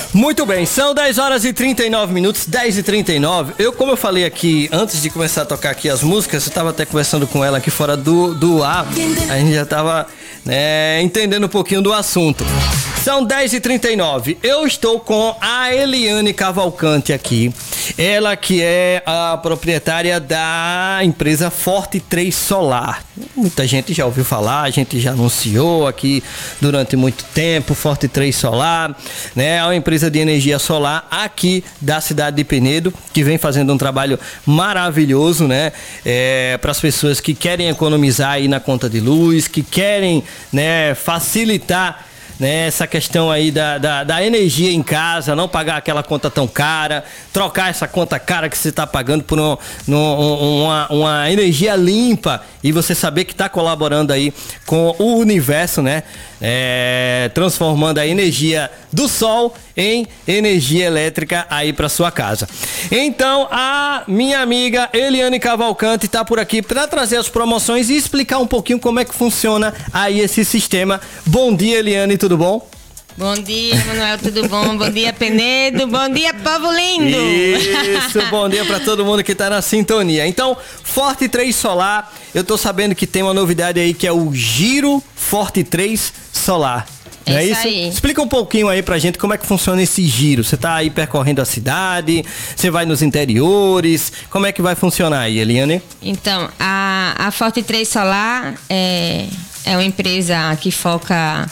Muito bem, são 10 horas e 39 minutos, 10 e 39. Como eu falei aqui, antes de começar a tocar aqui as músicas, eu estava até conversando com ela aqui fora do ar, a gente já estava entendendo um pouquinho do assunto. São 10 e 39. Eu estou com a Eliane Cavalcante aqui. Ela que é a proprietária da empresa Forte 3 Solar. Muita gente já ouviu falar, a gente já anunciou aqui durante muito tempo, Forte 3 Solar, né? É uma empresa de energia solar aqui da cidade de Penedo, que vem fazendo um trabalho maravilhoso, né? Para as pessoas que querem economizar aí na conta de luz, que querem, né, facilitar, né, essa questão aí da energia em casa, não pagar aquela conta tão cara, trocar essa conta cara que você está pagando por uma energia limpa e você saber que está colaborando aí com o universo, né? Transformando a energia do sol em energia elétrica aí para sua casa. Então, a minha amiga Eliane Cavalcante está por aqui para trazer as promoções e explicar um pouquinho como é que funciona aí esse sistema. Bom dia, Eliane, tudo bom? Bom dia, Manuel, tudo bom? Bom dia, Penedo. Bom dia, povo lindo. Isso, bom dia para todo mundo que tá na sintonia. Então, Forte 3 Solar, eu tô sabendo que tem uma novidade aí que é o Giro Forte 3 Solar. Não é isso? Aí. Explica um pouquinho aí pra gente como é que funciona esse giro. Você tá aí percorrendo a cidade, você vai nos interiores, como é que vai funcionar aí, Eliane? Então, a Forte 3 Solar é uma empresa que foca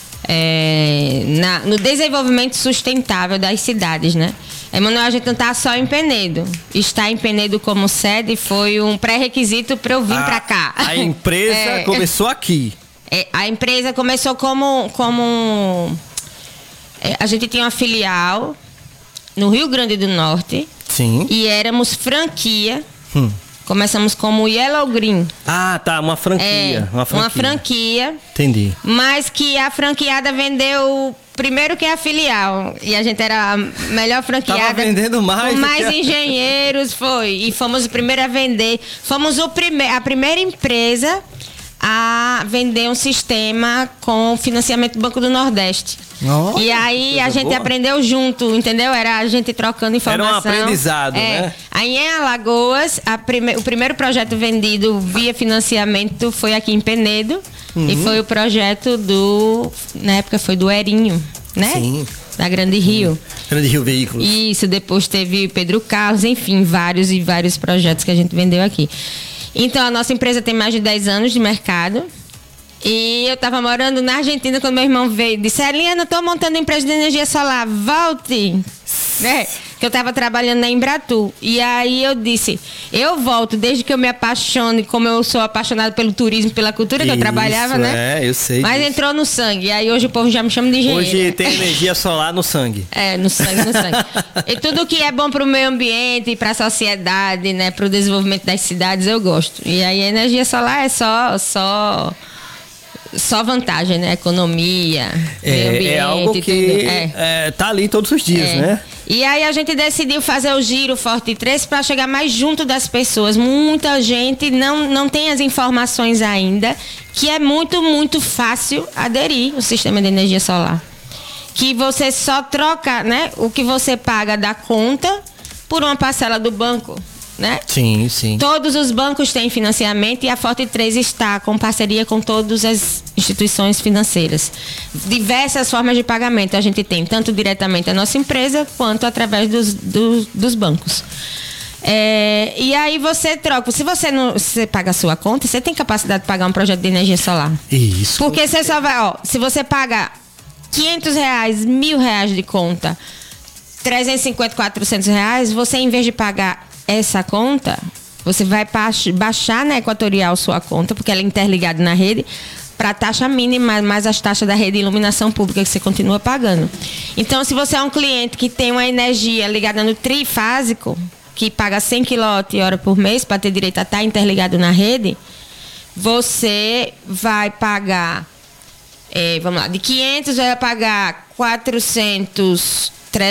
no desenvolvimento sustentável das cidades, né? Manuel, a gente não está só em Penedo. Estar em Penedo como sede foi um pré-requisito para eu vir para cá. A empresa começou aqui. A empresa começou como a gente tinha uma filial no Rio Grande do Norte. Sim. E éramos franquia. Começamos como Yellow Green. Ah, tá, uma franquia. Uma franquia. Entendi. Mas que a franqueada vendeu primeiro que a filial. E a gente era a melhor franqueada. Tava vendendo mais. Com mais engenheiros, foi. E fomos o primeiro a vender. Fomos a primeira empresa a vender um sistema com financiamento do Banco do Nordeste. Nossa, e aí a gente aprendeu junto, entendeu? Era a gente trocando informação. Era um aprendizado, né? Aí em Alagoas, o primeiro projeto vendido via financiamento foi aqui em Penedo. E foi o projeto na época foi do Erinho, né? Sim. Da Grande Rio. Grande Rio Veículos. Isso, depois teve Pedro Carlos, enfim, vários projetos que a gente vendeu aqui. Então, a nossa empresa tem mais de 10 anos de mercado. E eu estava morando na Argentina quando meu irmão veio e disse: Eliane, eu estou montando empresa de energia solar, volte. Que eu estava trabalhando na Embratur. E aí eu disse: eu volto desde que eu me apaixone, como eu sou apaixonada pelo turismo, pela cultura que eu trabalhava, né? Eu sei. Mas disso. Entrou no sangue. E aí hoje o povo já me chama de engenheiro. Hoje tem energia solar no sangue. No sangue. E tudo que é bom para o meio ambiente e para a sociedade, né? Para o desenvolvimento das cidades, eu gosto. E aí a energia solar é só vantagem, né? Economia, meio ambiente. É algo que tá ali todos os dias, né? E aí a gente decidiu fazer o Giro Forte 3 para chegar mais junto das pessoas. Muita gente não tem as informações ainda, que é muito, muito fácil aderir ao sistema de energia solar. Que você só troca, né, o que você paga da conta por uma parcela do banco. Né? Sim, sim. Todos os bancos têm financiamento e a Forte 3 está com parceria com todas as instituições financeiras. Diversas formas de pagamento a gente tem, tanto diretamente a nossa empresa quanto através dos bancos. E aí você troca. Se você paga a sua conta, você tem capacidade de pagar um projeto de energia solar. Isso. Porque você só vai, se você paga R$500, R$1.000 de conta, 350, R$400, você em vez de pagar essa conta, você vai baixar na Equatorial sua conta, porque ela é interligada na rede, para a taxa mínima, mais as taxas da rede de iluminação pública que você continua pagando. Então, se você é um cliente que tem uma energia ligada no trifásico, que paga 100 kWh por mês para ter direito a estar interligado na rede, você vai pagar, vamos lá, de 500 vai pagar 400,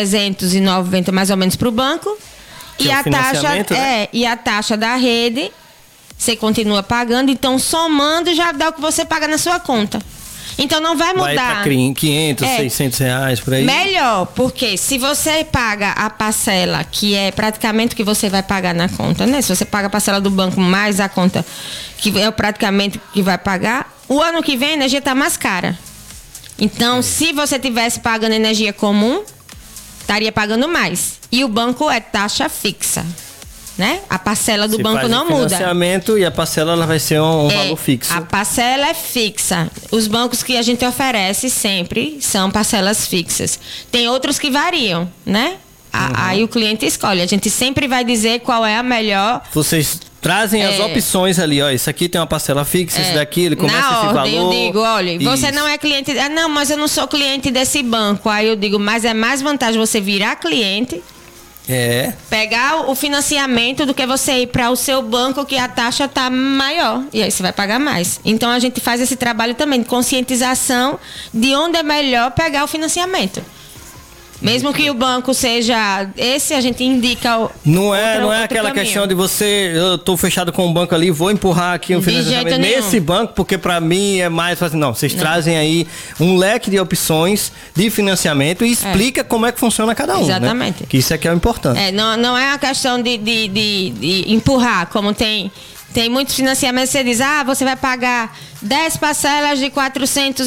390 mais ou menos para o banco. E a taxa, né? E a taxa da rede, você continua pagando, então somando já dá o que você paga na sua conta. Então não vai mudar. Vai para 500, 600 reais por aí. Melhor, porque se você paga a parcela, que é praticamente o que você vai pagar na conta, né? Se você paga a parcela do banco mais a conta, que é praticamente o que vai pagar, o ano que vem a energia está mais cara. Então, se você tivesse pagando energia comum, estaria pagando mais. E o banco é taxa fixa, né? A parcela do banco não muda. Financiamento e a parcela ela vai ser um valor fixo. A parcela é fixa. Os bancos que a gente oferece sempre são parcelas fixas. Tem outros que variam, né? Aí o cliente escolhe. A gente sempre vai dizer qual é a melhor. Vocês trazem as opções ali, ó. Isso aqui tem uma parcela fixa, esse daqui, ele começa esse valor. Eu digo, olha, você não é cliente. Ah, não, mas eu não sou cliente desse banco. Aí eu digo, mas é mais vantagem você virar cliente. Pegar o financiamento do que você ir para o seu banco que a taxa tá maior. E aí você vai pagar mais. Então a gente faz esse trabalho também de conscientização de onde é melhor pegar o financiamento. Mesmo que o banco seja esse, a gente indica não é aquela caminho. Questão de eu tô fechado com um banco ali, vou empurrar aqui um financiamento nesse banco, porque para mim é mais fácil. Não, vocês trazem aí um leque de opções de financiamento e explica como é que funciona cada um. Exatamente. Né? Que isso aqui é o importante. Não é a questão de empurrar, como tem muitos financiamentos, você diz, você vai pagar 10 parcelas de R$400.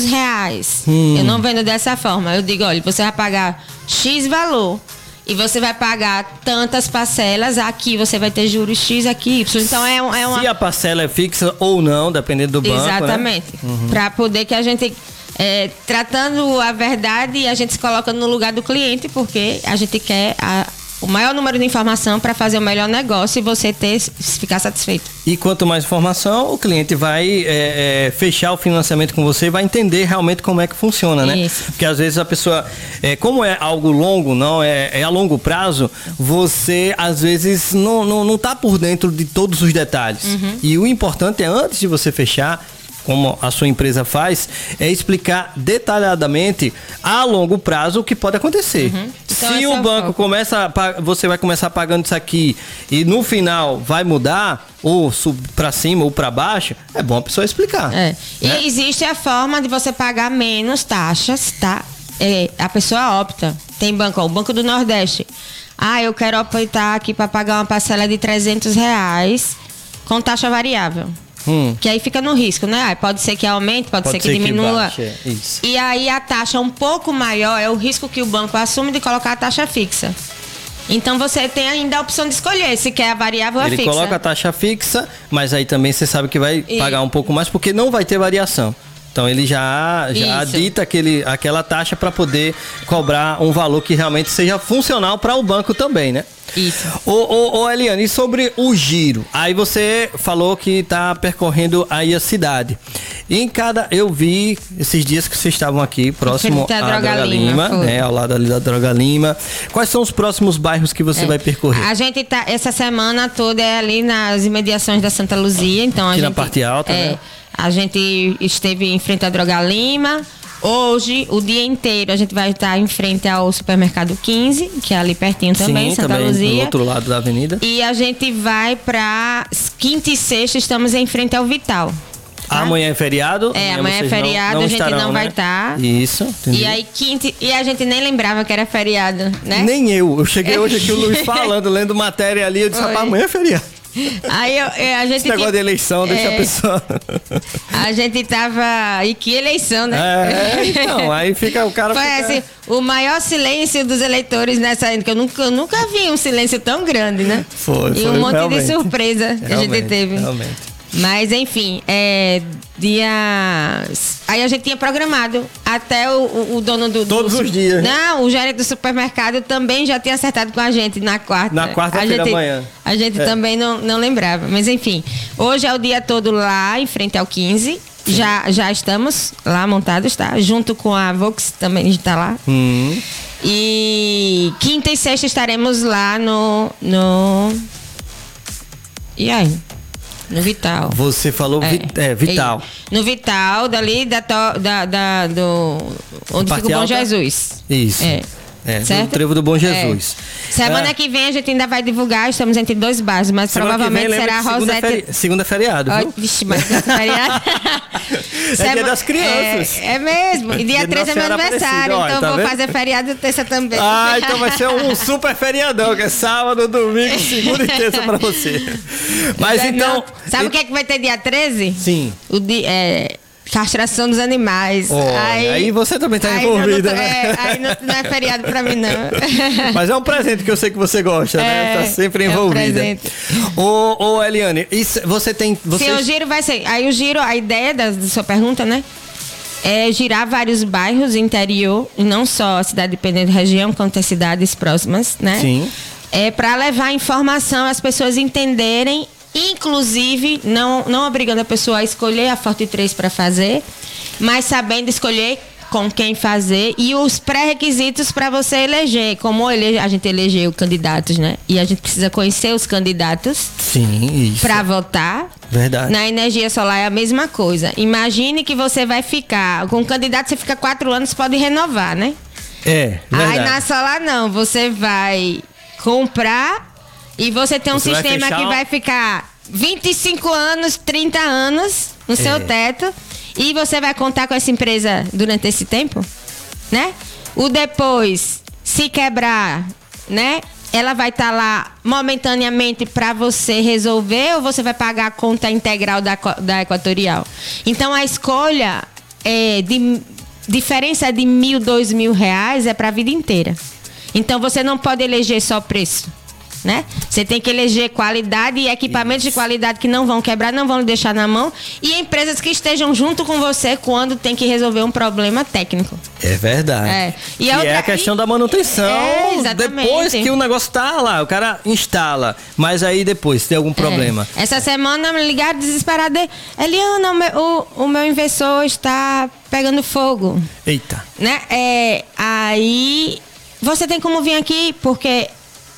Eu não vendo dessa forma. Eu digo, olha, você vai pagar X valor e você vai pagar tantas parcelas, aqui você vai ter juros X, aqui Y. Então é uma... Se a parcela é fixa ou não, dependendo do banco, exatamente. Né? Para poder que a gente... tratando a verdade, a gente se coloca no lugar do cliente, porque a gente quer o maior número de informação para fazer o melhor negócio e você ficar satisfeito. E quanto mais informação, o cliente vai fechar o financiamento com você e vai entender realmente como é que funciona, né? Isso. Porque às vezes a pessoa, como é algo longo, não é a longo prazo, você às vezes não tá por dentro de todos os detalhes. E o importante é, antes de você fechar, como a sua empresa faz, é explicar detalhadamente a longo prazo o que pode acontecer. Então, se o banco você vai começar pagando isso aqui e no final vai mudar, ou para cima ou para baixo, é bom a pessoa explicar. Né? E existe a forma de você pagar menos taxas, tá? A pessoa opta. Tem banco, o Banco do Nordeste. Eu quero optar aqui para pagar uma parcela de R$300 com taxa variável. Que aí fica no risco, né? Pode ser que aumente, pode ser que diminua. Isso. E aí a taxa um pouco maior é o risco que o banco assume de colocar a taxa fixa. Então você tem ainda a opção de escolher se quer a variável ou a fixa. Ele coloca a taxa fixa, mas aí também você sabe que vai pagar um pouco mais, porque não vai ter variação. Então ele já dita aquela taxa para poder cobrar um valor que realmente seja funcional para o banco também, né? Isso. Ô Eliane, e sobre o giro? Aí você falou que está percorrendo aí a cidade. Eu vi esses dias que vocês estavam aqui próximo à Droga Lima, né? Ao lado ali da Droga Lima. Quais são os próximos bairros que você vai percorrer? A gente tá essa semana toda ali nas imediações da Santa Luzia, então aqui na parte alta, né? A gente esteve em frente à Droga Lima. Hoje, o dia inteiro, a gente vai estar em frente ao Supermercado 15, que é ali pertinho também, Santa Luzia. Do outro lado da avenida. E a gente vai para quinta e sexta, estamos em frente ao Vital. Tá? Amanhã é feriado? Amanhã é feriado, a gente não vai estar. Isso, entendi. E aí, e a gente nem lembrava que era feriado, né? Nem eu. Eu cheguei hoje aqui, o Luiz falando, lendo matéria ali, eu disse, rapaz, amanhã é feriado. Aí a gente. Esse negócio de eleição, deixa a pessoa. A gente tava. E que eleição, né? Então, aí fica o cara. Foi assim, o maior silêncio dos eleitores nessa. Que eu nunca vi um silêncio tão grande, né? Foi. E um monte de surpresa que a gente teve. Realmente. Mas, enfim, Aí a gente tinha programado até o dono do... Todos os dias. Não, o gerente do supermercado também já tinha acertado com a gente na quarta. Na quarta-feira da manhã. A gente também não lembrava. Mas, enfim, hoje é o dia todo lá, em frente ao 15. Já estamos lá montados, tá? Junto com a Vox também está lá. E quinta e sexta estaremos lá no... E aí? No Vital. Você falou Vital. No Vital, dali do onde fica o Bom Jesus. Isso. certo? Do Trevo do Bom Jesus. Semana que vem a gente ainda vai divulgar, estamos entre 2 bairros, mas provavelmente será a Rosete. Segunda é feriado, viu? Vixe, mas feriado. É dia das crianças. É mesmo. E dia 13 é meu aniversário, então tá vou vendo? fazer feriado terça também. Então vai ser um super feriadão, que é sábado, domingo, segunda e terça pra você. Mas então... Sabe o que é que vai ter dia 13? Sim. Castração dos animais. Aí você também tá envolvida, né? Aí não é feriado pra mim, não. Mas é um presente que eu sei que você gosta, né? Tá sempre envolvida. Ô, Eliane, você tem... Sim, o giro vai ser... Aí o giro, a ideia da sua pergunta, né? É girar vários bairros interior, e não só a cidade dependendo da região, quanto as cidades próximas, né? Sim. É para levar informação, as pessoas entenderem, inclusive, não obrigando a pessoa a escolher a Forte 3 para fazer, mas sabendo escolher com quem fazer e os pré-requisitos para você eleger, como a gente elegeu candidatos, né? E a gente precisa conhecer os candidatos. Sim, isso. Para votar. Verdade. Na energia solar é a mesma coisa. Imagine que você vai ficar, com um candidato você fica 4 anos, pode renovar, né? Verdade. Aí na solar não, você vai comprar e você tem um sistema que vai ficar 25 anos, 30 anos no seu teto e você vai contar com essa empresa durante esse tempo, né? O depois, se quebrar, né? Ela vai estar lá momentaneamente para você resolver ou você vai pagar a conta integral da Equatorial? Então a escolha de diferença de R$1.000, R$2.000 é para a vida inteira. Então você não pode eleger só preço, né? Você tem que eleger qualidade e equipamentos de qualidade que não vão quebrar, não vão deixar na mão e empresas que estejam junto com você quando tem que resolver um problema técnico. É verdade. E é a questão da manutenção. Exatamente. Depois que o negócio tá lá, o cara instala, mas aí depois tem algum problema. Essa semana me ligaram desesperada. Eliana, o meu inversor está pegando fogo. Eita. Né? Aí você tem como vir aqui porque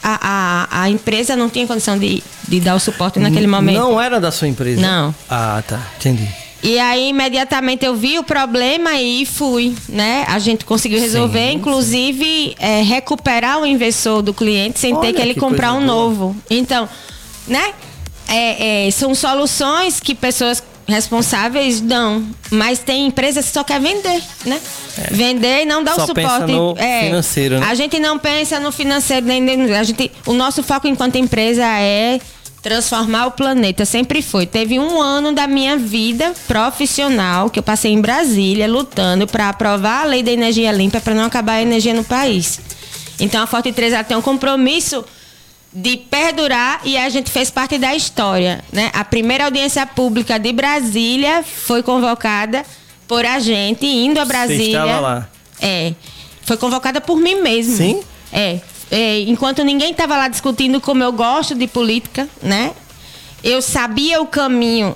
a empresa não tinha condição de dar o suporte naquele momento. Não era da sua empresa? Não. Tá. Entendi. E aí, imediatamente, eu vi o problema e fui, né? A gente conseguiu resolver, inclusive, recuperar o inversor do cliente sem ter que ele comprar um novo. Então, né? São soluções que pessoas responsáveis dão, mas tem empresas que só quer vender, né? Vender e não dar o suporte. Pensa no financeiro, né? A gente não pensa no financeiro, o nosso foco enquanto empresa é transformar o planeta, sempre foi. Teve um ano da minha vida profissional que eu passei em Brasília lutando para aprovar a lei da energia limpa para não acabar a energia no país. Então a Forte 3 tem um compromisso de perdurar e a gente fez parte da história, né? A primeira audiência pública de Brasília foi convocada por a gente indo a Brasília. Você estava lá? Foi convocada por mim mesmo. Sim? Enquanto ninguém estava lá discutindo como eu gosto de política, né? Eu sabia o caminho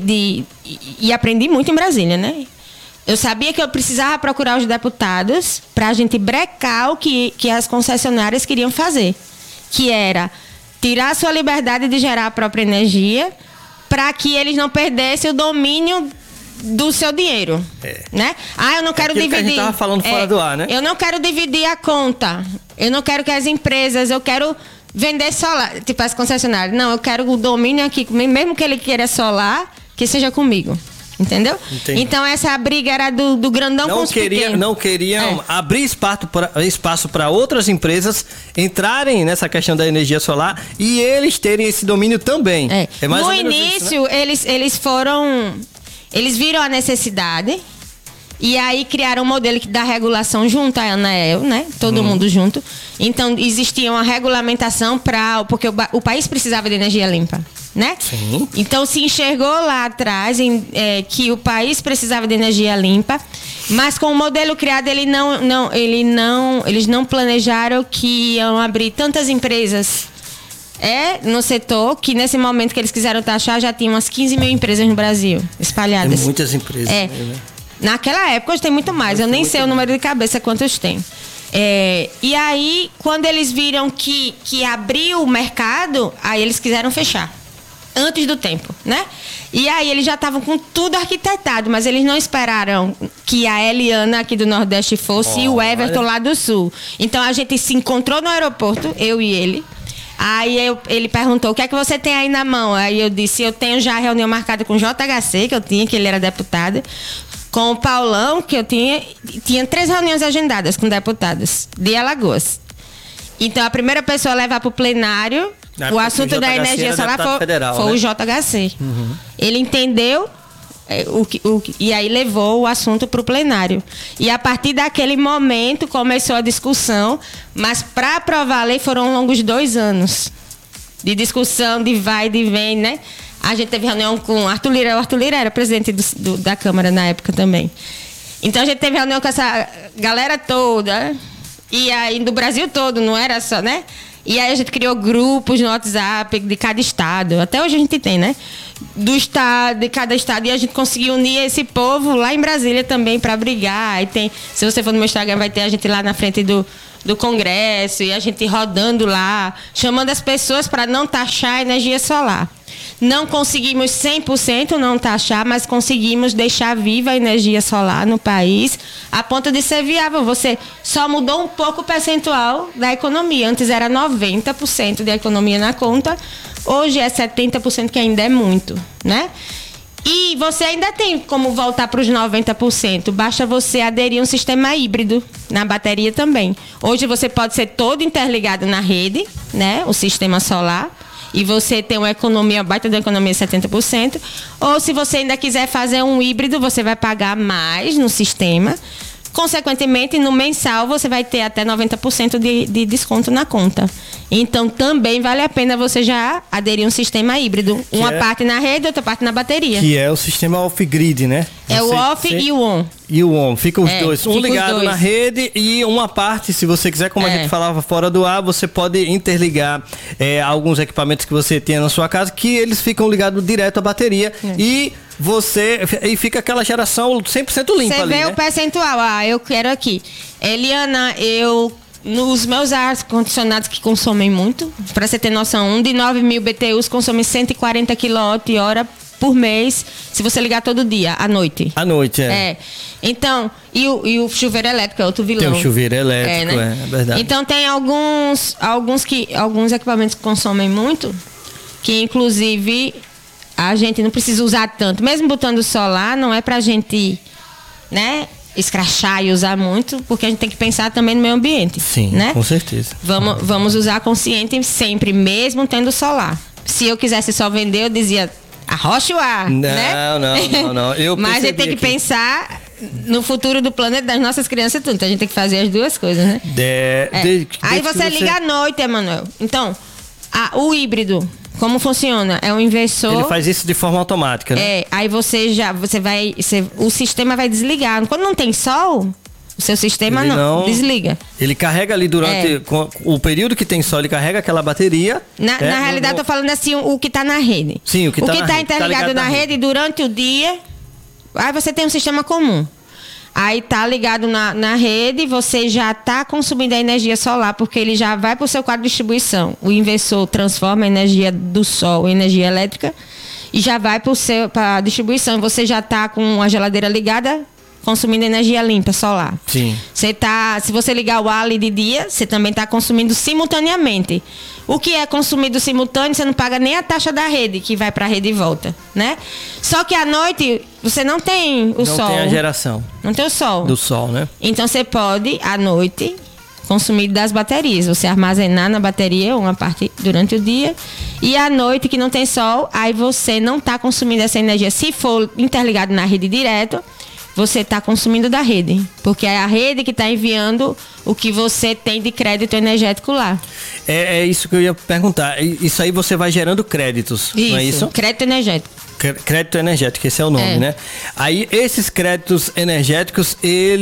e aprendi muito em Brasília, né? Eu sabia que eu precisava procurar os deputados para a gente brecar o que as concessionárias queriam fazer. Que era tirar a sua liberdade de gerar a própria energia para que eles não perdessem o domínio do seu dinheiro, né? Eu não quero dividir. Que a gente tava falando fora do ar, né? Eu não quero dividir a conta. Eu não quero que as empresas, eu quero vender solar, tipo as concessionárias. Não, eu quero o domínio aqui, mesmo que ele queira solar, que seja comigo. Entendeu? Entendi. Então essa briga era do grandão com os pequenos. Não queriam abrir espaço para outras empresas entrarem nessa questão da energia solar e eles terem esse domínio também. No início, isso, né? Eles viram a necessidade e aí criaram um modelo da regulação junto à ANEEL, né? Todo mundo junto. Então existia uma regulamentação porque o país precisava de energia limpa, né? Sim. Então se enxergou lá atrás que o país precisava de energia limpa, mas com o modelo criado eles não planejaram que iam abrir tantas empresas no setor, que nesse momento que eles quiseram taxar já tinha umas 15 mil empresas no Brasil espalhadas. Tem muitas empresas. Né? Naquela época hoje tem muito mais, eu nem sei o número de cabeça quantos tem. E aí, quando eles viram que abriu o mercado, aí eles quiseram fechar. antes do tempo, né? E aí eles já estavam com tudo arquitetado, mas eles não esperaram que a Eliana aqui do Nordeste fosse e o Everton lá do Sul. Então a gente se encontrou no aeroporto, eu e ele. Aí ele perguntou, o que é que você tem aí na mão? Aí eu disse, eu tenho já a reunião marcada com o JHC, que ele era deputado, com o Paulão, que eu tinha 3 reuniões agendadas com deputados de Alagoas. Então a primeira pessoa a levar para o plenário o assunto da energia solar foi o JHC. Uhum. Ele entendeu e aí levou o assunto para o plenário. E a partir daquele momento começou a discussão, mas para aprovar a lei foram longos 2 anos de discussão, de vai e de vem, né? A gente teve reunião com o Arthur Lira. O Arthur Lira era presidente da Câmara na época também. Então a gente teve reunião com essa galera toda, e aí do Brasil todo, não era só, né? E aí a gente criou grupos no WhatsApp de cada estado. Até hoje a gente tem, né? Do estado, de cada estado. E a gente conseguiu unir esse povo lá em Brasília também para brigar. E tem, se você for no meu Instagram, vai ter a gente lá na frente do Congresso. E a gente rodando lá, chamando as pessoas para não taxar a energia solar. Não conseguimos 100% não taxar, mas conseguimos deixar viva a energia solar no país, a ponto de ser viável. Você só mudou um pouco o percentual da economia. Antes era 90% da economia na conta, hoje é 70%, que ainda é muito, né? E você ainda tem como voltar para os 90%. Basta você aderir a um sistema híbrido na bateria também. Hoje você pode ser todo interligado na rede, né? O sistema solar. E você tem uma economia, baita da economia 70%. Ou se você ainda quiser fazer um híbrido, você vai pagar mais no sistema. Consequentemente, no mensal, você vai ter até 90% de desconto na conta. Então, também vale a pena você já aderir a um sistema híbrido. Uma parte na rede, outra parte na bateria. Que é o sistema off-grid, né? É o off e o on. E o on. Fica os dois. Um ligado na rede e uma parte, se você quiser, como a gente falava fora do ar, você pode interligar alguns equipamentos que você tenha na sua casa, que eles ficam ligados direto à bateria. E fica aquela geração 100% limpa. Você vê o percentual. Eu quero aqui. Eliana, nos meus ar-condicionados que consomem muito, para você ter noção, um de 9.000 BTUs consome 140 kWh por mês, se você ligar todo dia, à noite. À noite, Então, e o chuveiro elétrico é outro vilão. Tem o chuveiro elétrico, né? É verdade. Então, tem alguns equipamentos que consomem muito, que inclusive a gente não precisa usar tanto. Mesmo botando solar, não é pra gente, né, escrachar e usar muito, porque a gente tem que pensar também no meio ambiente. Sim, né? Com certeza. Vamos usar consciente sempre, mesmo tendo solar. Se eu quisesse só vender, eu dizia arrocha o ar, né? Não. Mas a gente tem que pensar no futuro do planeta, das nossas crianças e tudo. Então a gente tem que fazer as duas coisas, né? Aí você liga à noite, Emanuel. Então, o híbrido, como funciona? É um inversor. Ele faz isso de forma automática, né? Aí o sistema vai desligar. Quando não tem sol, o seu sistema não desliga. Ele carrega ali durante o período que tem sol, ele carrega aquela bateria. Na realidade, eu tô falando assim, o que tá na rede. Sim, o que tá interligado na rede durante o dia. Aí você tem um sistema comum. Aí tá ligado na rede, você já tá consumindo a energia solar, porque ele já vai pro seu quadro de distribuição. O inversor transforma a energia do sol em energia elétrica e já vai pra distribuição. Você já tá com a geladeira ligada, consumindo energia limpa solar. Sim. Se você ligar o ar ali de dia, você também está consumindo simultaneamente. O que é consumido simultâneo, você não paga nem a taxa da rede, que vai para a rede e volta, né? Só que à noite, você não tem o sol. Não tem a geração. Não tem o sol. Do sol, né? você pode, à noite, consumir das baterias. Você armazenar na bateria uma parte durante o dia. E à noite, que não tem sol, aí você não está consumindo essa energia. Se for interligado na rede direto, você está consumindo da rede, porque é a rede que está enviando o que você tem de crédito energético lá. É isso que eu ia perguntar. Isso aí você vai gerando créditos, não é isso? Crédito energético. Crédito energético, esse é o nome, né? Aí esses créditos energéticos,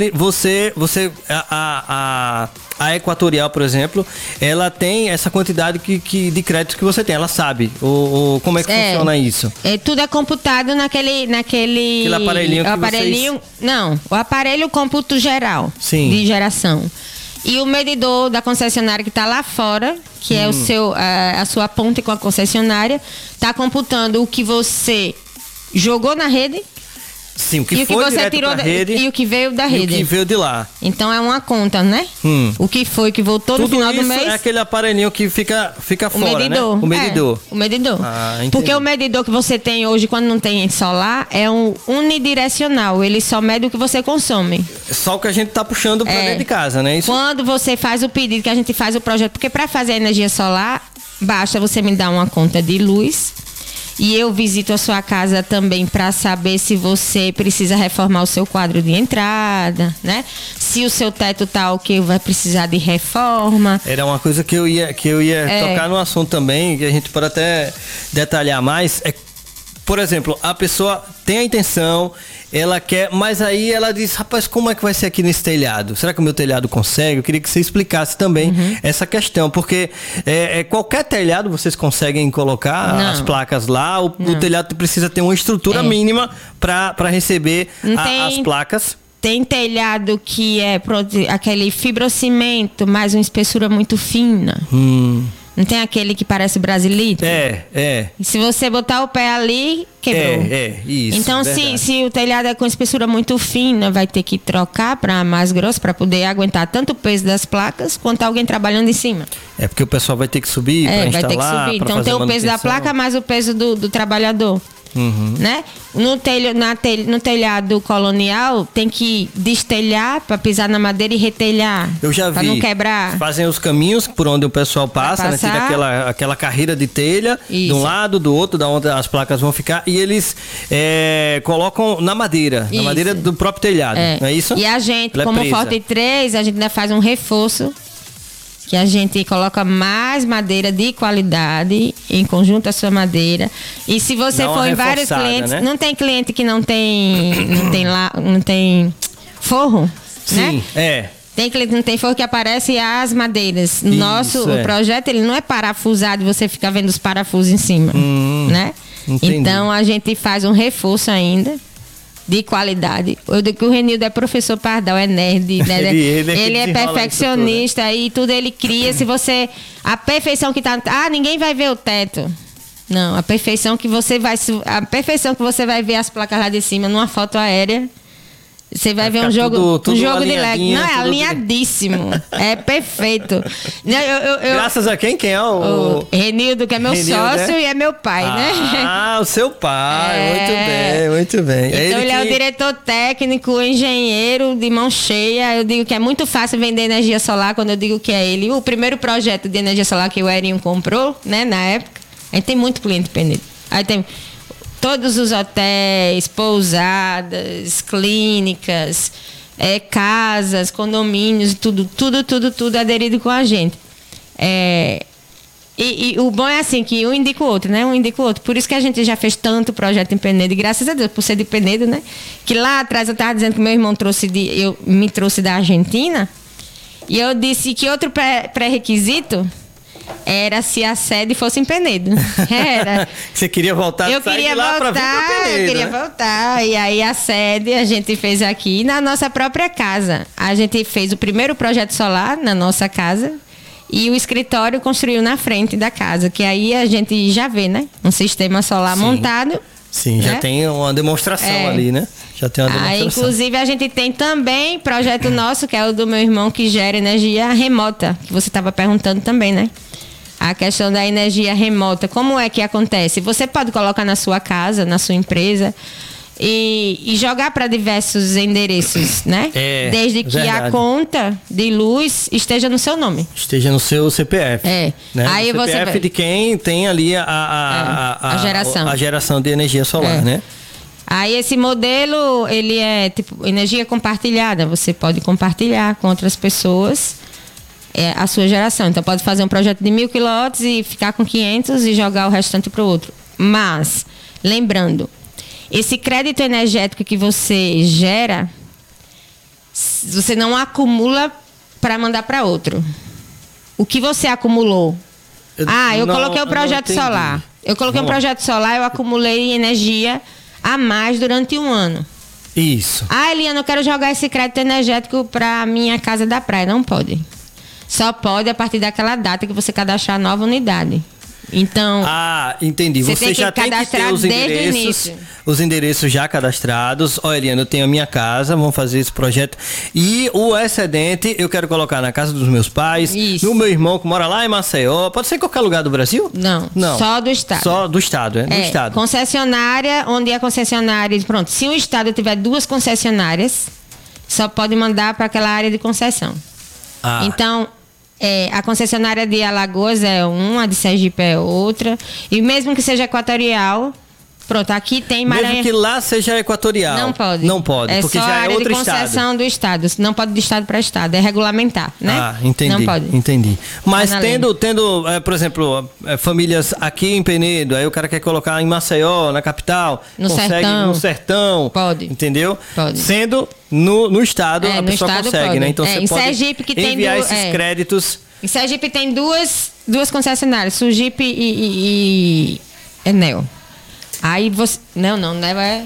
a Equatorial, por exemplo, ela tem essa quantidade de créditos que você tem, ela sabe como é que funciona isso. Tudo é computado naquele aparelhinho que Não, o aparelho cómputo geral. Sim. De geração. E o medidor da concessionária que está lá fora, que é a sua ponte com a concessionária, está computando o que você jogou na rede. Sim, o que foi direto pra rede e o que veio da rede. E o que veio de lá. Então é uma conta, né? O que foi que voltou no final do mês. É aquele aparelhinho que fica fora, medidor, né? O medidor. O medidor. Entendi. Porque o medidor que você tem hoje, quando não tem solar, é um unidirecional. Ele só mede o que você consome. Só o que a gente tá puxando pra dentro de casa, né? Isso? Quando você faz o pedido, que a gente faz o projeto, porque para fazer a energia solar, basta você me dar uma conta de luz. E eu visito a sua casa também para saber se você precisa reformar o seu quadro de entrada, né? Se o seu teto tá ok, vai precisar de reforma. Era uma coisa que eu ia tocar no assunto também, que a gente pode até detalhar mais. Por exemplo, a pessoa tem a intenção, ela quer, mas aí ela diz, rapaz, como é que vai ser aqui nesse telhado? Será que o meu telhado consegue? Eu queria que você explicasse também essa questão, porque qualquer telhado vocês conseguem colocar as placas lá, o telhado precisa ter uma estrutura mínima para receber as placas. Tem telhado que é aquele fibrocimento, mais uma espessura muito fina. Não tem aquele que parece brasilito? É. E se você botar o pé ali, quebrou. Isso. Então, se o telhado é com espessura muito fina, vai ter que trocar para mais grosso, para poder aguentar tanto o peso das placas, quanto alguém trabalhando em cima. É porque o pessoal vai ter que subir para instalar. Vai ter que subir. Então, tem o peso da placa mais o peso do trabalhador. Né? No telhado colonial tem que destelhar para pisar na madeira e retelhar. Eu já vi. Para não quebrar. Fazem os caminhos por onde o pessoal passa, né? Tira aquela carreira de telha de um lado, do outro, da onde as placas vão ficar, e eles colocam na madeira do próprio telhado. Não é isso? E a gente, como Forte 3, a gente ainda faz um reforço. Que a gente coloca mais madeira de qualidade em conjunto à sua madeira. E se você for em vários clientes, né? Não tem cliente que não tem forro, sim, né? Tem cliente que não tem forro, que aparece as madeiras. O projeto, ele não é parafusado e você fica vendo os parafusos em cima, né? Entendi. Então a gente faz um reforço ainda de qualidade. Eu digo que o Renildo é professor Pardal, é nerd, né? ele é perfeccionista e tudo ele cria. Se você... A perfeição que tá... ninguém vai ver o teto. Não, a perfeição que você vai ver as placas lá de cima numa foto aérea. Você vai ver um jogo de leg. Não, é alinhadíssimo. É perfeito. Graças a quem? Quem é o Renildo, que é meu sócio, né? E é meu pai, né? O seu pai. Muito bem. Então ele é o diretor técnico, o engenheiro de mão cheia. Eu digo que é muito fácil vender energia solar quando eu digo que é ele. O primeiro projeto de energia solar que o Erinho comprou, né, na época, a gente tem muito cliente pendente. Aí tem todos os hotéis, pousadas, clínicas, casas, condomínios, tudo aderido com a gente. E o bom é assim, que um indica o outro, né? Um indica o outro. Por isso que a gente já fez tanto projeto em Penedo. E graças a Deus, por ser de Penedo, né? Que lá atrás eu estava dizendo que meu irmão me trouxe da Argentina. E eu disse que outro pré-requisito era se a sede fosse em Penedo. Era. Você queria voltar? Eu queria voltar. E aí a sede a gente fez aqui na nossa própria casa. A gente fez o primeiro projeto solar na nossa casa e o escritório construiu na frente da casa, que aí a gente já vê, né? Um sistema solar montado. Sim, já tem uma demonstração ali, né? Já tem uma demonstração. Inclusive, a gente tem também projeto nosso, que é o do meu irmão, que gera energia remota, que você estava perguntando também, né? A questão da energia remota, como é que acontece? Você pode colocar na sua casa, na sua empresa e jogar para diversos endereços, né? Desde que a conta de luz esteja no seu nome. Esteja no seu CPF. Né? Aí o CPF de quem tem ali a geração de energia solar, né? Aí esse modelo, ele é tipo energia compartilhada. Você pode compartilhar com outras pessoas a sua geração. Então pode fazer um projeto de 1000 quilowatts e ficar com 500 e jogar o restante para o outro. Mas, lembrando, esse crédito energético que você gera, você não acumula para mandar para outro. O que você acumulou? Eu coloquei o projeto solar. Eu coloquei um projeto solar, eu acumulei energia a mais durante um ano. Isso. Ah, Eliana, eu quero jogar esse crédito energético para minha casa da praia. Não pode. Só pode a partir daquela data que você cadastrar a nova unidade. Então. Ah, entendi. Você já tem que ter os endereços já cadastrados. Olha, Eliana, eu tenho a minha casa, vamos fazer esse projeto. E o excedente eu quero colocar na casa dos meus pais, no meu irmão que mora lá em Maceió. Pode ser em qualquer lugar do Brasil? Não. Só do estado. Só do estado, é? Do estado. Concessionária, onde a concessionária. Pronto, se o estado tiver 2 concessionárias, só pode mandar para aquela área de concessão. Então. A concessionária de Alagoas é uma, a de Sergipe é outra. E mesmo que seja equatorial, pronto, aqui tem Maranhão. Mesmo que lá seja equatorial. Não pode. Não pode, porque só já área é outro de concessão estado. do estado. Não pode de estado para estado, é regulamentar, né? Ah, entendi. Não pode. Entendi. Mas tendo por exemplo, famílias aqui em Penedo, aí o cara quer colocar em Maceió, na capital, consegue no sertão. Pode. Entendeu? Pode. Sendo no estado, a pessoa estado consegue, pode. né? Então você em pode Sergipe, que enviar tem esses créditos. Em Sergipe tem duas concessionárias, Sugipe e Enel. Aí você... Não, Enel é...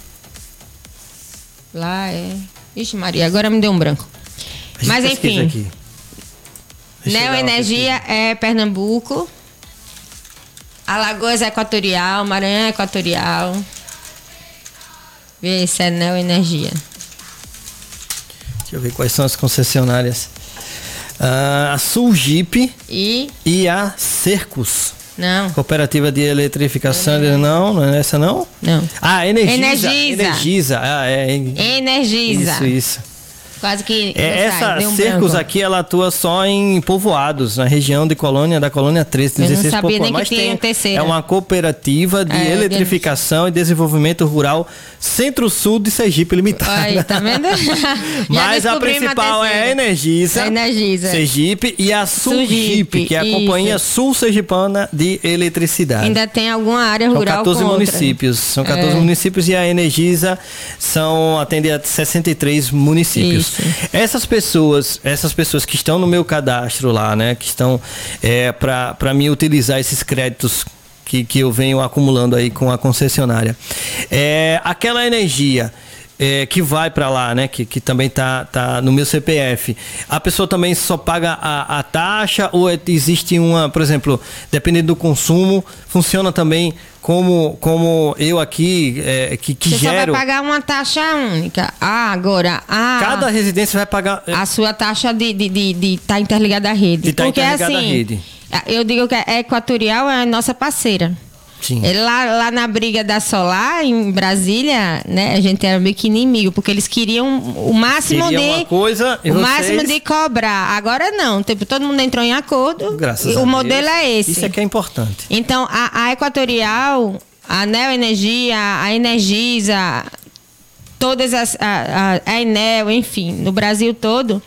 Lá é... Ixi Maria, agora me deu um branco. Mas enfim. Neo Energia é Pernambuco. Alagoas é Equatorial, Maranhão é Equatorial. Vê se é Neo Energia. Deixa eu ver quais são as concessionárias. A Sulgipe e a Cercos. Não. Cooperativa de Eletrificação. Não é essa não? Não. Energisa. Energisa. Isso. Quase que essa Cercos aqui, ela atua só em povoados, na região da colônia 13, 16 Eu não sabia nem mas que tinha terceira. É uma cooperativa de eletrificação e desenvolvimento rural Centro-Sul de Sergipe Limitada. Aí, tá vendo? Mas a principal é a Energisa, Sergipe, e a Sulgipe, que é a Companhia Sul Sergipana de Eletricidade. Ainda tem alguma área rural. São 14 municípios. São 14 municípios e a Energisa atende a 63 municípios. Isso. Essas pessoas que estão no meu cadastro lá, né, que estão para mim utilizar esses créditos que eu venho acumulando aí com a concessionária, aquela energia que vai para lá, né, que também tá no meu CPF, a pessoa também só paga a taxa, ou existe por exemplo, dependendo do consumo, funciona também como eu aqui que você gero. Você só vai pagar uma taxa única. Agora cada residência vai pagar a sua taxa de estar interligada à rede. De estar interligada à rede. Eu digo que a Equatorial é a nossa parceira. Sim. Lá na briga da Solar, em Brasília, né, a gente era meio que inimigo, porque eles queriam o máximo máximo de cobrar. Agora não, todo mundo entrou em acordo. Graças a Deus. O modelo é esse. Isso é que é importante. Então, a Equatorial, a Neo Energia, a Energisa, todas a Enel, enfim, no Brasil todo,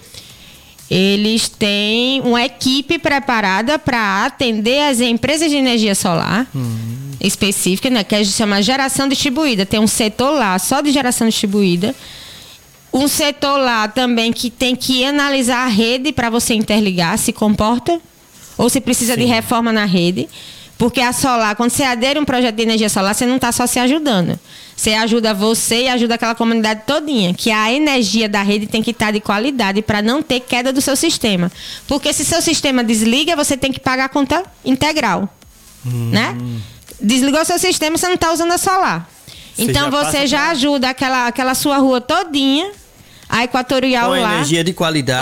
eles têm uma equipe preparada para atender as empresas de energia solar específica, né, que a gente chama geração distribuída. Tem um setor lá só de geração distribuída. Um setor lá também que tem que analisar a rede para você interligar, se comporta ou se precisa de reforma na rede. Porque a solar, quando você adere a um projeto de energia solar, você não está só se ajudando. Você ajuda você e ajuda aquela comunidade todinha. Que a energia da rede tem que estar de qualidade para não ter queda do seu sistema. Porque se seu sistema desliga, você tem que pagar a conta integral. Né? Desligou seu sistema, você não está usando a solar. Então você já ajuda aquela sua rua todinha. A Equatorial lá. Com energia de qualidade,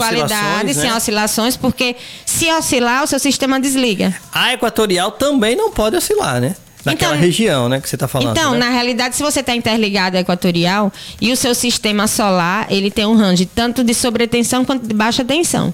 sem oscilações, porque se oscilar, o seu sistema desliga. A Equatorial também não pode oscilar, né? Naquela região, né, que você está falando. Então, né? Na realidade, se você está interligado à Equatorial e o seu sistema solar, ele tem um range tanto de sobretensão quanto de baixa tensão.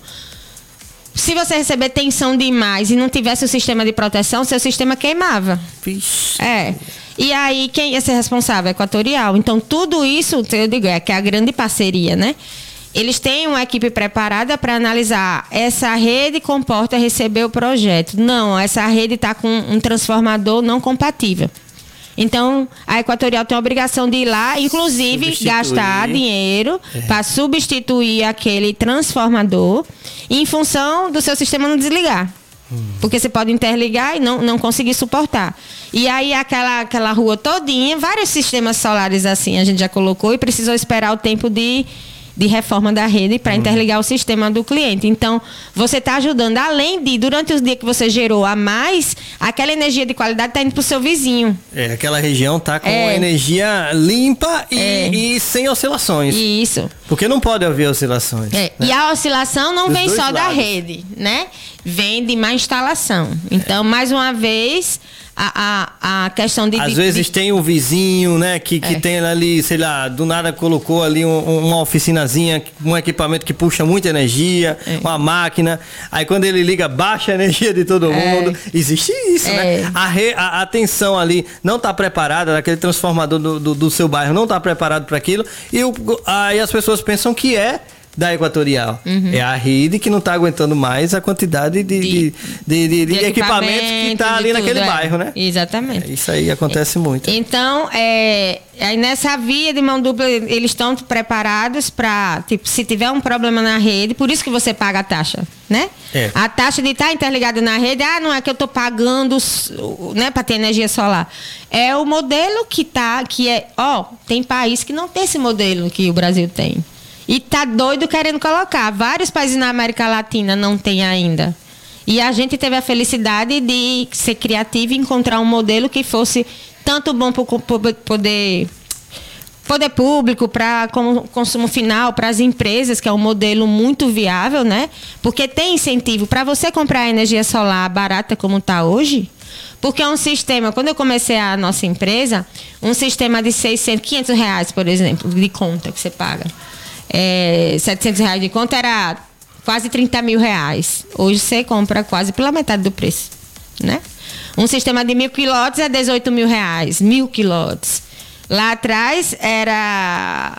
Se você receber tensão demais e não tivesse o sistema de proteção, seu sistema queimava. Vixe. E aí, quem ia ser responsável? Equatorial. Então, tudo isso, eu digo, que é a grande parceria, né? Eles têm uma equipe preparada para analisar. Essa rede comporta receber o projeto. Não, essa rede está com um transformador não compatível. Então, a Equatorial tem a obrigação de ir lá, inclusive, gastar dinheiro para substituir aquele transformador em função do seu sistema não desligar. Porque você pode interligar e não conseguir suportar. E aí aquela rua todinha, vários sistemas solares assim a gente já colocou e precisou esperar o tempo de reforma da rede para interligar o sistema do cliente. Então, você está ajudando, além de, durante os dias que você gerou a mais, aquela energia de qualidade está indo para o seu vizinho. Aquela região está com energia limpa e sem oscilações. Isso. Porque não pode haver oscilações. Né? E a oscilação não vem só da rede, né? Vem de má instalação. Então, mais uma vez, a questão de... Às vezes tem um vizinho, né, que tem ali, sei lá, do nada colocou ali uma oficinazinha, um equipamento que puxa muita energia, uma máquina, aí quando ele liga, baixa a energia de todo mundo. Existe isso, né? A tensão ali não está preparada, aquele transformador do seu bairro não está preparado para aquilo, e aí as pessoas pensam que é da Equatorial. É a rede que não está aguentando mais a quantidade de equipamentos que está ali naquele bairro, né? Exatamente. Isso aí acontece muito. Então, aí nessa via de mão dupla, eles estão preparados para, tipo, se tiver um problema na rede, por isso que você paga a taxa, né? A taxa de estar interligado na rede, não é que eu estou pagando, né, para ter energia solar. É o modelo tem país que não tem esse modelo que o Brasil tem. E tá doido querendo colocar. Vários países na América Latina não tem ainda. E a gente teve a felicidade de ser criativo e encontrar um modelo que fosse tanto bom para o poder público, para consumo final, para as empresas, que é um modelo muito viável, né? Porque tem incentivo para você comprar energia solar barata como está hoje. Porque é um sistema, quando eu comecei a nossa empresa, um sistema de 600, 500 reais, por exemplo, de conta que você paga. 700 reais de conta era quase 30 mil reais. Hoje você compra quase pela metade do preço, né? Um sistema de 1.000 quilowatt é 18 mil reais, 1.000 quilowatt. Lá atrás era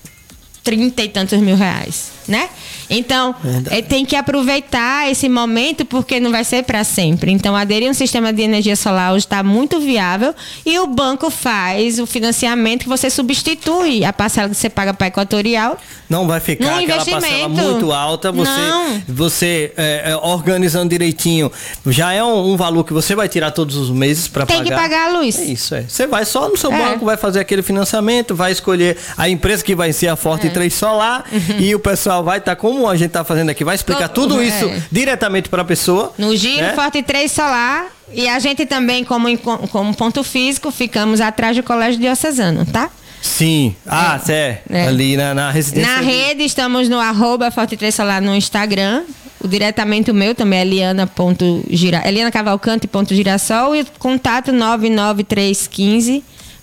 30 e tantos mil reais, né? Então, tem que aproveitar esse momento, porque não vai ser para sempre. Então, aderir a um sistema de energia solar hoje está muito viável, e o banco faz o financiamento que você substitui a parcela que você paga para a Equatorial. Não vai ficar aquela parcela muito alta, você organizando direitinho, já é um valor que você vai tirar todos os meses para pagar. Tem que pagar a luz. Você vai só no seu banco, vai fazer aquele financiamento, vai escolher a empresa que vai ser a Forte 3 Solar, e o pessoal vai estar, como a gente está fazendo aqui, vai explicar tudo isso diretamente para a pessoa. No Giro, né? Forte 3 Solar. E a gente também, como ponto físico, ficamos atrás do Colégio Diocesano, tá? Sim. Ali na residência. Na rede, estamos no @Forte 3 Solar no Instagram. O diretamente o meu também é Eliana_Cavalcante.girassol, e contato 99315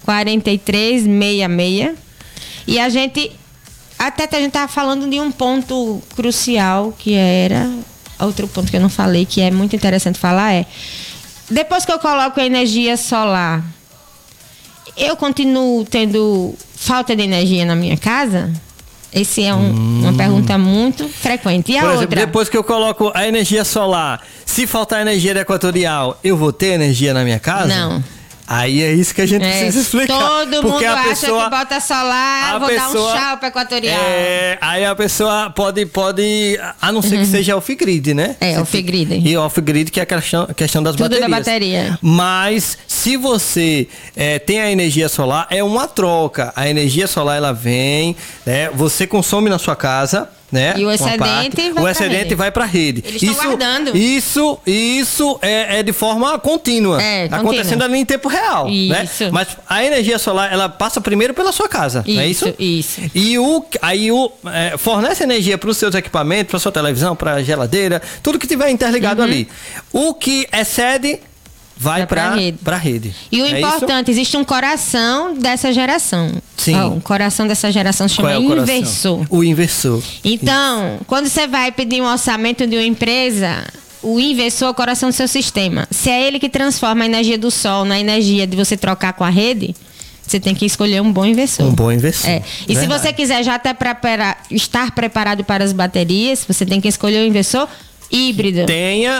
4366. E a gente estava falando de um ponto crucial, que era outro ponto que eu não falei, que é muito interessante falar, depois que eu coloco a energia solar, eu continuo tendo falta de energia na minha casa? Essa é uma pergunta muito frequente. E a outra? Exemplo, depois que eu coloco a energia solar, se faltar energia da Equatorial, eu vou ter energia na minha casa? Não. Aí é isso que a gente precisa explicar. Todo mundo acha que bota solar, vou dar um tchau para Equatorial. Aí a pessoa pode a não ser que seja off-grid, né? Off-grid. E off-grid, que é a questão das Tudo baterias. Da bateria. Mas se você tem a energia solar, é uma troca. A energia solar, ela vem, né? Você consome na sua casa, né? E o excedente vai para a rede. Eles estão guardando. Isso é de forma contínua. Acontecendo ali em tempo real. Né? Mas a energia solar, ela passa primeiro pela sua casa. Não é isso? Isso. E fornece energia para os seus equipamentos, para sua televisão, para a geladeira, tudo que tiver interligado ali. O que excede vai para a rede. E o importante, existe um coração dessa geração. Sim. O coração dessa geração chama inversor. O inversor. Então, quando você vai pedir um orçamento de uma empresa, o inversor é o coração do seu sistema. Se é ele que transforma a energia do sol na energia de você trocar com a rede, você tem que escolher um bom inversor. Um bom inversor. E se você quiser já estar preparado para as baterias, você tem que escolher um inversor híbrido. Tenha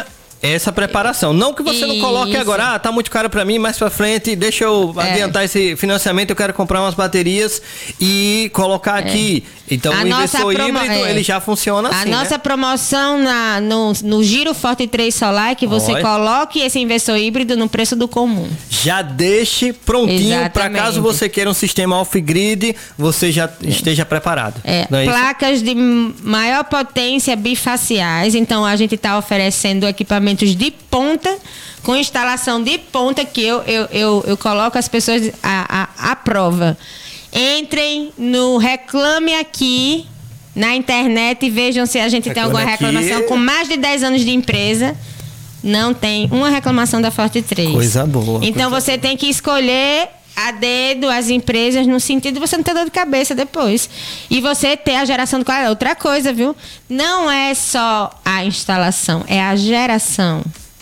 essa preparação. Não que você não coloque agora, tá muito caro para mim, mais para frente, deixa eu adiantar esse financiamento, eu quero comprar umas baterias e colocar aqui. Então o inversor híbrido, ele já funciona assim, A nossa promoção no Giro Forte 3 Solar é que você coloque esse inversor híbrido no preço do comum. Já deixe prontinho para caso você queira um sistema off-grid, você já esteja preparado. Placas de maior potência bifaciais, então a gente está oferecendo equipamentos de ponta, com instalação de ponta, que eu coloco as pessoas à prova. Entrem no Reclame Aqui na internet e vejam se a gente tem alguma reclamação. Com mais de 10 anos de empresa, não tem uma reclamação da Forte 3. Coisa boa. Então você tem que escolher a dedo as empresas no sentido de você não ter dor de cabeça depois. E você ter a geração de qualidade. Outra coisa, viu? Não é só a instalação, é a geração.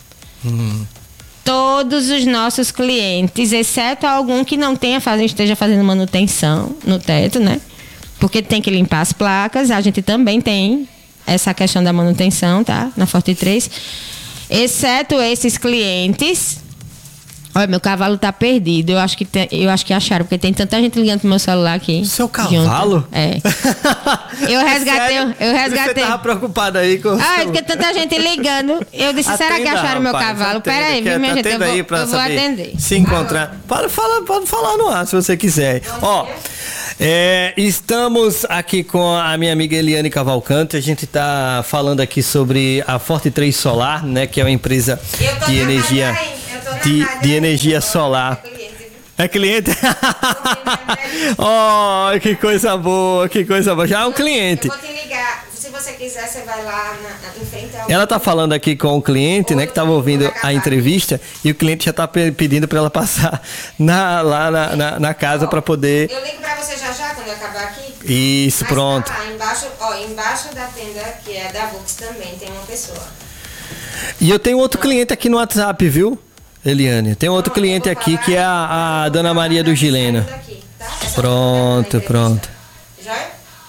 Todos os nossos clientes, exceto algum que não esteja fazendo manutenção no teto, né? Porque tem que limpar as placas. A gente também tem essa questão da manutenção, tá? Na Forte 3. Exceto esses clientes. Olha, meu cavalo tá perdido. Eu acho que acharam, porque tem tanta gente ligando pro meu celular aqui. Seu cavalo? Eu resgatei. Você tava preocupada aí com porque tanta gente ligando. Eu disse, será que acharam meu cavalo? Pera aí, viu, minha gente? Eu vou atender. Se encontrar. Pode falar no ar, se você quiser. Estamos aqui com a minha amiga Eliane Cavalcante. A gente está falando aqui sobre a Forte 3 Solar, né? Que é uma empresa de energia... De energia solar. É cliente? Que coisa boa, que coisa boa. Já é um cliente. Eu vou te ligar. Se você quiser, você vai lá em frente ao... Ela tá falando aqui com o cliente, né, que tava ouvindo a entrevista, e o cliente já tá pedindo para ela passar lá na casa para poder... Eu ligo para você já quando eu acabar aqui. Isso, pronto. Tá lá, embaixo da tenda, que é da Vux também, tem uma pessoa. E eu tenho outro cliente aqui no WhatsApp, viu, Eliane? Tem outro cliente aqui que é a Dona Maria do Gilena. Pronto. Joia?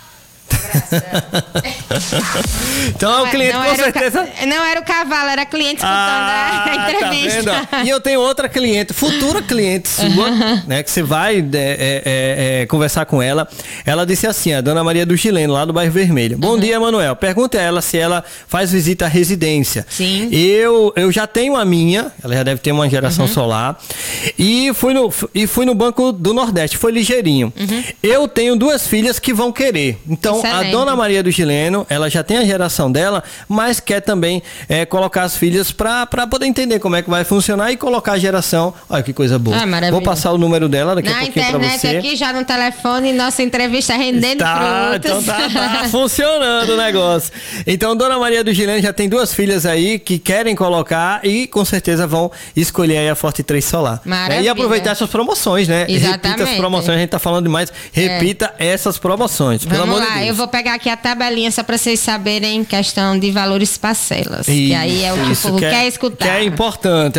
Então o cliente com certeza... Não era o cavalo, era cliente escutando a entrevista. Tá vendo? E eu tenho outra cliente, futura cliente sua, né? Que você vai conversar com ela. Ela disse assim, a Dona Maria do Gileno, lá do Bairro Vermelho. Bom dia, Manuel. Pergunta a ela se ela faz visita à residência. Sim. Eu já tenho a minha, ela já deve ter uma geração solar. E fui no Banco do Nordeste, foi ligeirinho. Eu tenho 2 filhas que vão querer. Então, a Dona Maria do Gileno, ela já tem a geração dela, mas quer também colocar as filhas para poder entender como é que vai funcionar e colocar a geração. Olha que coisa boa. Vou passar o número dela daqui a pouquinho para você. Na internet aqui, já no telefone, nossa entrevista rendendo frutos. Então tá funcionando o negócio. Então, Dona Maria do Gileno já tem 2 filhas aí que querem colocar e com certeza vão escolher aí a Forte 3 Solar. Maravilha. E aproveitar essas promoções, né? Exatamente. Repita as promoções, a gente tá falando demais. Repita essas promoções, pelo amor de Deus. Eu vou pegar aqui a tabelinha só para vocês saberem questão de valores parcelas. Que aí é o que o povo quer escutar. Que é importante.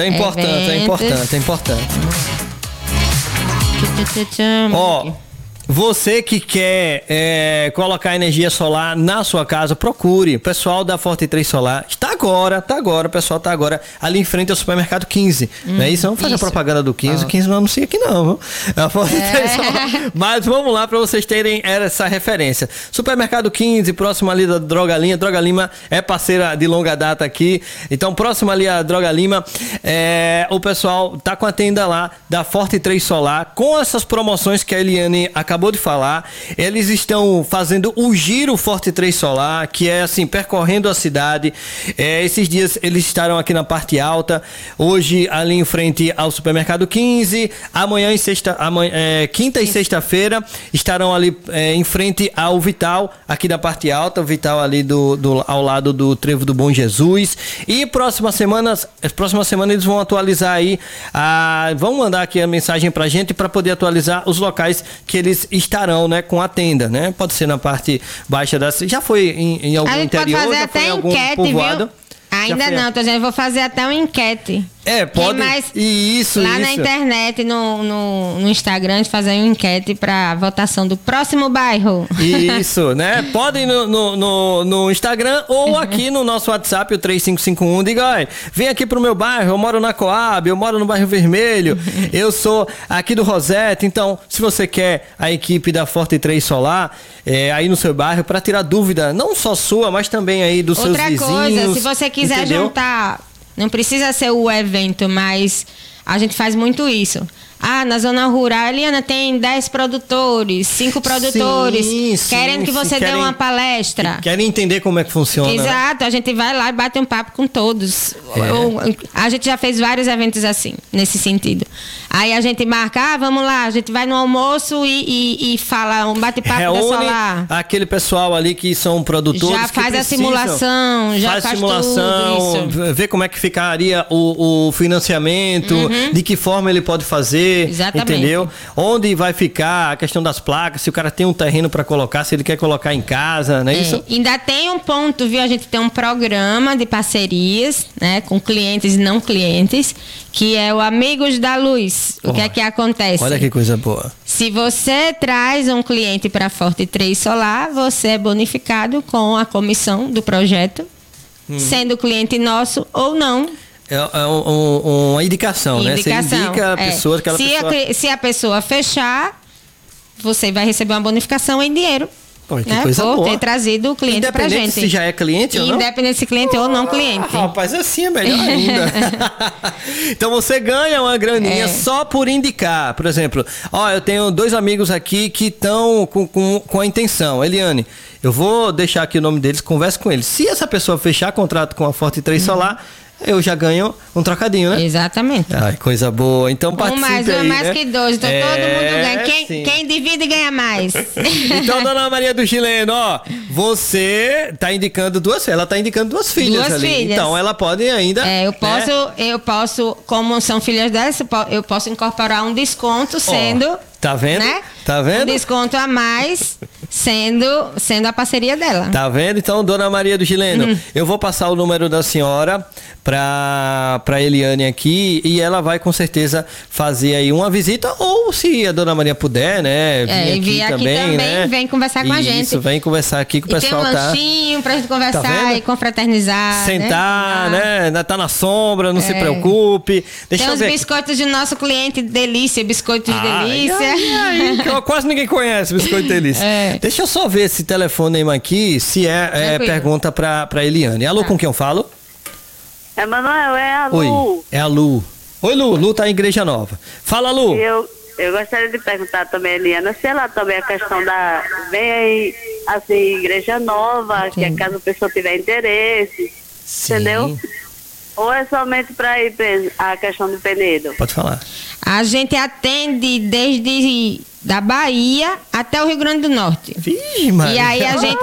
Você que quer colocar energia solar na sua casa, procure. O pessoal da Forte 3 Solar está agora, o pessoal está agora ali em frente ao supermercado 15. Não é isso? Vamos fazer a propaganda do 15. O 15 não anuncia aqui não, viu? É a Forte 3 Solar. Mas vamos lá para vocês terem essa referência. Supermercado 15, próximo ali da Droga Lima. Droga Lima é parceira de longa data aqui. Então, próximo ali a Droga Lima, o pessoal tá com a tenda lá da Forte 3 Solar, com essas promoções que a Eliane acabou de falar. Eles estão fazendo o Giro Forte 3 Solar, que é assim, percorrendo a cidade. Esses dias eles estarão aqui na parte alta, hoje ali em frente ao supermercado 15, amanhã quinta e sexta-feira estarão ali em frente ao Vital, aqui da parte alta, o Vital ali ao lado do Trevo do Bom Jesus. E próxima semana eles vão atualizar aí, vão mandar aqui a mensagem pra gente para poder atualizar os locais que eles estarão, né, com a tenda, né? Pode ser na parte baixa da cidade. Já foi em algum interior, já foi em algum povoado. A Ainda não, tô dizendo, eu vou fazer até uma enquete. Pode. Isso, lá na internet, no Instagram, fazer uma enquete para votação do próximo bairro. Isso, né? Podem no Instagram ou aqui no nosso WhatsApp, o 3551. Diga, olha, vem aqui pro meu bairro, eu moro na Coab, eu moro no bairro Vermelho, eu sou aqui do Rosete. Então, se você quer a equipe da Forte 3 Solar aí no seu bairro, para tirar dúvida, não só sua, mas também aí dos seus vizinhos. Outra coisa, se você quiser juntar, não precisa ser o evento, mas a gente faz muito isso. Na zona rural, Eliana, tem 10 produtores, 5 produtores, querendo que você dê uma palestra. Querem entender como é que funciona. Exato, a gente vai lá e bate um papo com todos. A gente já fez vários eventos assim, nesse sentido. Aí a gente marca, vamos lá, a gente vai no almoço e fala um bate-papo da Solar. Aquele pessoal ali que são produtores. Já faz a simulação, já faz simulação, tudo isso. Vê como é que ficaria o financiamento, de que forma ele pode fazer. Exatamente. Entendeu? Onde vai ficar a questão das placas, se o cara tem um terreno para colocar, se ele quer colocar em casa, não é isso? Ainda tem um ponto, viu? A gente tem um programa de parcerias, né, com clientes e não clientes, que é o Amigos da Luz. O que é que acontece? Olha que coisa boa. Se você traz um cliente para a Forte 3 Solar, você é bonificado com a comissão do projeto, sendo cliente nosso ou não. É uma indicação, né? Você indica a pessoa, Se a pessoa fechar, você vai receber uma bonificação em dinheiro. Pô, que coisa por boa. ter trazido o cliente pra gente. Independente se já é cliente ou não? Independente se cliente ou não cliente. Rapaz, assim é melhor ainda. Então você ganha uma graninha só por indicar. Por exemplo, eu tenho 2 amigos aqui que estão com a intenção. Eliane, eu vou deixar aqui o nome deles, converse com eles. Se essa pessoa fechar contrato com a Forte 3 Solar, eu já ganho um trocadinho, né? Exatamente. Ai, coisa boa. Então participe aí, mais né? que 2. Então todo mundo ganha. Quem divide ganha mais. Então, dona Maria do Chileno, você tá indicando 2 filhas. Ela tá indicando 2 filhas ali. Filhas. Então ela pode ainda. Eu posso, como são filhas delas, eu posso incorporar um desconto sendo. Tá vendo? Né? Tá vendo? Um desconto a mais sendo a parceria dela. Tá vendo? Então, dona Maria do Chileno, eu vou passar o número da senhora pra Eliane aqui e ela vai com certeza fazer aí uma visita, ou se a dona Maria puder, né? Vir aqui também, né? Vem conversar com a gente. Isso, vem conversar aqui com o pessoal. Tem um lanchinho pra gente conversar e confraternizar. Sentar, né? Tá na sombra, não se preocupe. Tem os biscoitos de nosso cliente Delícia, biscoitos de Delícia. Que quase ninguém conhece Biscoito Delícia. Deixa eu só ver esse telefonema aqui, se é pergunta pra Eliane. Alô, com quem eu falo? Emanuel, é a Lu. Oi, é a Lu. Oi, Lu. Lu tá em Igreja Nova. Fala, Lu. Eu gostaria de perguntar também a Eliana, se ela também a questão da... Vem aí, assim, Igreja Nova, que é caso a pessoa tiver interesse, entendeu? Ou é somente para ir a questão do Penedo? Pode falar. A gente atende desde da Bahia até o Rio Grande do Norte. Vixe, Maria. E aí a gente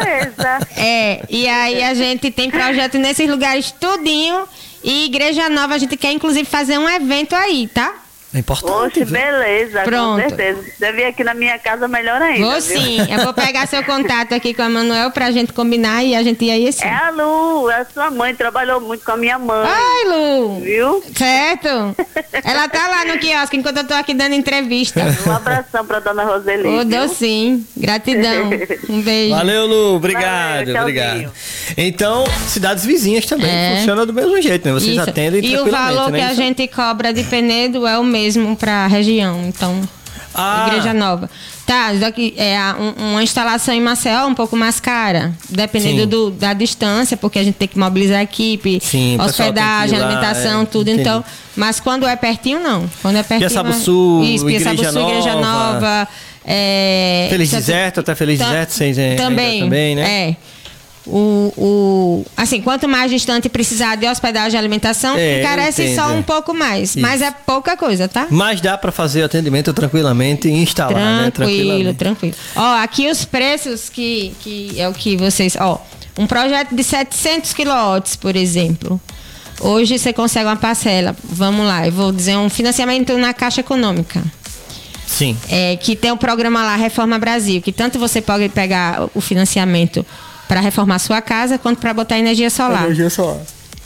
e aí a gente tem projeto nesses lugares tudinho, e Igreja Nova a gente quer inclusive fazer um evento aí, tá? É importante. Oxe, beleza, Pronto. Com certeza. Se você vir aqui na minha casa, melhor ainda. Vou sim. Eu vou pegar seu contato aqui com a Manuel pra gente combinar e a gente ir aí sim. É a Lu, a sua mãe, trabalhou muito com a minha mãe. Ai, Lu. Viu? Certo. Ela tá lá no quiosque enquanto eu tô aqui dando entrevista. Um abração pra dona Roseli. Dou sim. Gratidão. Um beijo. Valeu, Lu. Obrigado, Valeu, obrigado. Então, cidades vizinhas também funciona do mesmo jeito, né? Vocês atendem e o valor que a gente cobra de Penedo é o mesmo para a região, então Igreja Nova. Tá, daqui uma instalação em Maceió um pouco mais cara, dependendo da distância, porque a gente tem que mobilizar a equipe, hospedagem, alimentação, tudo. Entendi. Então, mas quando é pertinho, não. Quando é pertinho, Piaçaba Sul, Igreja Nova, Feliz Deserto, até Feliz Deserto, vocês também, né? Assim, quanto mais distante precisar de hospedagem e alimentação, encarece só um pouco mais. Isso. Mas é pouca coisa, tá? Mas dá para fazer o atendimento tranquilamente e instalar, Tranquilo. Ó, aqui os preços que é o que vocês... Ó, um projeto de 700 kW, por exemplo. Hoje você consegue uma parcela. Vamos lá, eu vou dizer um financiamento na Caixa Econômica. Sim. Que tem um programa lá, Reforma Brasil, que tanto você pode pegar o financiamento para reformar sua casa, quanto para botar energia solar.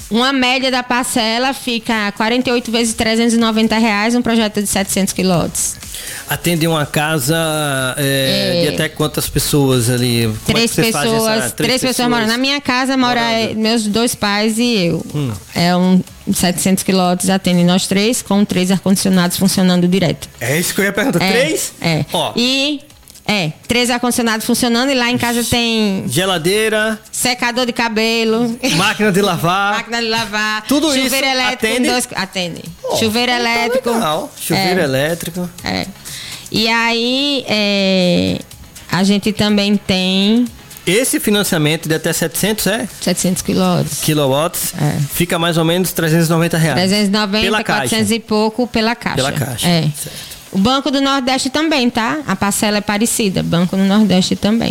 Uma média da parcela fica 48 vezes R$390, um projeto de 700 quilowatts. Atende uma casa de até quantas pessoas ali? Três pessoas moram. Na minha casa mora meus 2 pais e eu. É 700 quilowatts, atende nós 3, com 3 ar-condicionados funcionando direto. É isso que eu ia perguntar. 3? É. Ó. E 3 ar-condicionados funcionando, e lá em casa tem geladeira, secador de cabelo, máquina de lavar, tudo chuveiro isso elétrico, atende. Chuveiro elétrico. Legal. Chuveiro elétrico. E aí a gente também tem esse financiamento de até 700 700 quilowatts. Fica mais ou menos R$390. 390, pela 400 caixa. e pouco pela caixa. Certo. O Banco do Nordeste também, tá? A parcela é parecida. Banco do Nordeste também.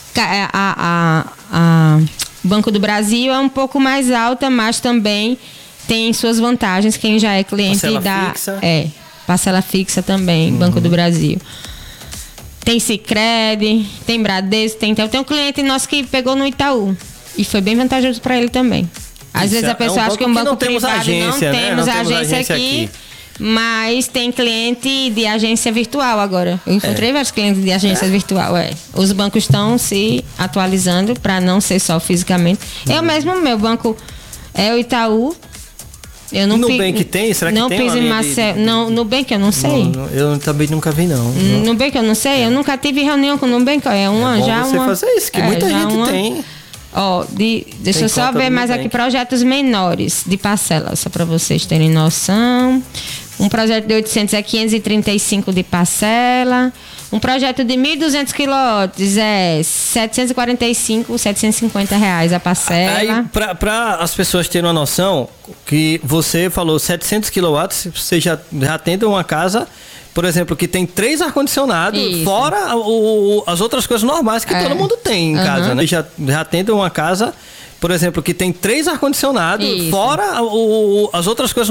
O Banco do Brasil é um pouco mais alta, mas também tem suas vantagens. Quem já é cliente fixa. Parcela fixa também, Banco do Brasil. Tem Sicredi, tem Bradesco, tem um cliente nosso que pegou no Itaú. E foi bem vantajoso para ele também. Às vezes a pessoa acha que um banco privado não temos agência aqui. Mas tem cliente de agência virtual agora. Eu encontrei vários clientes de agência virtual. Os bancos estão se atualizando para não ser só fisicamente. Eu mesmo, meu banco é o Itaú. Eu não Nubank tem? Será que não tem? Não piso em Marcel. Não, Nubank eu não sei. Eu também nunca vi, não. Nubank eu não sei. Eu nunca tive reunião com o Nubank. Você fazer isso, que muita gente tem. Deixa eu só ver mais aqui, projetos menores de parcela, só para vocês terem noção. Um projeto de 800 é 535 de parcela. Um projeto de 1.200 quilowatts é 745, R$750 a parcela. Aí, para as pessoas terem uma noção, que você falou 700 quilowatts, você já atende uma casa, por exemplo, que tem 3 ar-condicionados, fora as outras coisas normais que todo mundo tem em casa, né? Já atende uma casa, por exemplo, que tem 3 ar-condicionados, fora as outras coisas